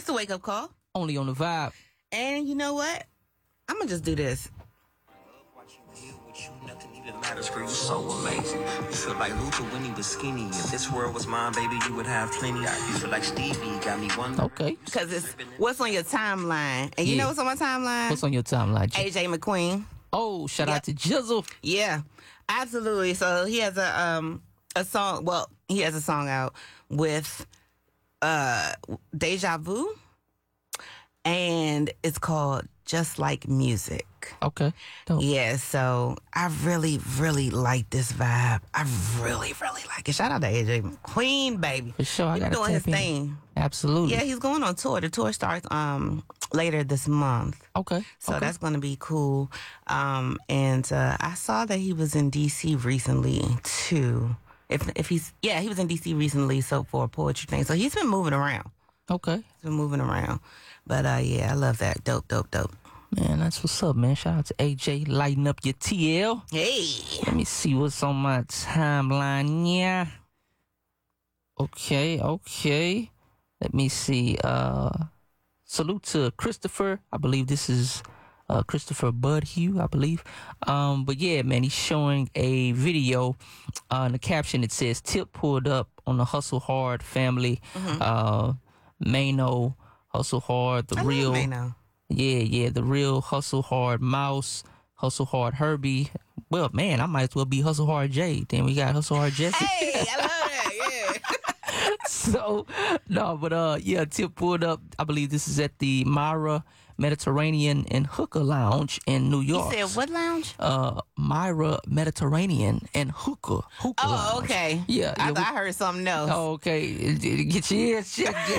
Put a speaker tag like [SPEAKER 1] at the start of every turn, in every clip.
[SPEAKER 1] the wake up call.
[SPEAKER 2] Only on the Vibe.
[SPEAKER 1] And you know what? I'm going to just do this.
[SPEAKER 3] Matters for you so amazing. You feel like Luther when he was skinny. If this world was mine, baby, you would have plenty. You feel like Stevie got me one.
[SPEAKER 2] Okay.
[SPEAKER 1] Because it's what's on your timeline. And you know what's on my timeline?
[SPEAKER 2] What's on your timeline?
[SPEAKER 1] AJ McQueen.
[SPEAKER 2] Oh, shout out to Jizzle.
[SPEAKER 1] Yeah, absolutely. So he has a song. Well, he has a song out with Deja Vu, and it's called Just Like Music.
[SPEAKER 2] Okay. Dope.
[SPEAKER 1] Yeah, so I really, really like this vibe. I really, really like it. Shout out to AJ McQueen, baby.
[SPEAKER 2] For sure, I got
[SPEAKER 1] doing his thing.
[SPEAKER 2] Absolutely.
[SPEAKER 1] Yeah, he's going on tour. The tour starts later this month.
[SPEAKER 2] Okay.
[SPEAKER 1] So that's going to be cool. And I saw that he was in DC recently too. If he's he was in DC recently, so for a poetry thing. So he's been moving around.
[SPEAKER 2] Okay.
[SPEAKER 1] He's been moving around. But I love that. Dope.
[SPEAKER 2] Man, that's what's up, man. Shout out to AJ, lighting up your TL.
[SPEAKER 1] Hey.
[SPEAKER 2] Let me see what's on my timeline. Yeah. Okay. Let me see. Salute to Christopher. I believe this is Christopher Budhue, I believe. But yeah, man, he's showing a video. In the caption, it says, Tip pulled up on the Hustle Hard family. Mano, Hustle Hard, the real.
[SPEAKER 1] Mano.
[SPEAKER 2] Yeah, the real Hustle Hard Mouse, Hustle Hard Herbie. Well, man, I might as well be Hustle Hard Jay. Then we got Hustle Hard Jesse.
[SPEAKER 1] Hey, I love that, yeah.
[SPEAKER 2] So, no, but Tip pulled up. I believe this is at the Myra Mediterranean and Hookah Lounge in New York.
[SPEAKER 1] You said what lounge?
[SPEAKER 2] Myra Mediterranean and Hookah
[SPEAKER 1] Oh,
[SPEAKER 2] Lounge.
[SPEAKER 1] Okay.
[SPEAKER 2] Yeah.
[SPEAKER 1] I thought I heard something else.
[SPEAKER 2] Oh, okay. Get your ears checked.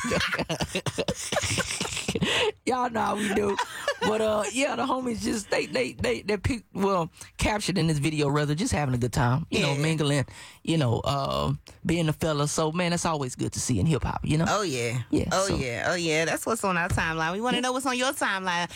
[SPEAKER 2] Y'all know how we do. But the homies just they picked, captured in this video rather just having a good time, you know, mingling, being a fella. So man, that's always good to see in hip hop, you know.
[SPEAKER 1] Oh yeah. That's what's on our timeline. We want to know what's on your timeline.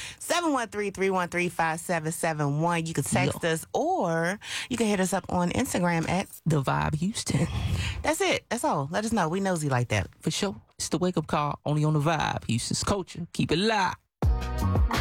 [SPEAKER 1] 713-313-5771. You can text us or you can hit us up on Instagram at
[SPEAKER 2] The Vibe Houston.
[SPEAKER 1] That's it. That's all. Let us know. We nosy like that.
[SPEAKER 2] For sure. It's the wake up call only on The Vibe. Houston's culture. Keep it live.